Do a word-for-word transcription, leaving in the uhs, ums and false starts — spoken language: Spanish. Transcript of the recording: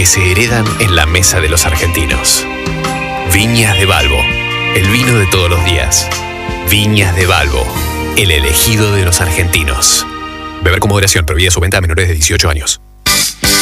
que se heredan en la mesa de los argentinos. Viñas de Balbo, el vino de todos los días. Viñas de Balbo, el elegido de los argentinos. Beber con moderación, prohibida su venta a menores de dieciocho años.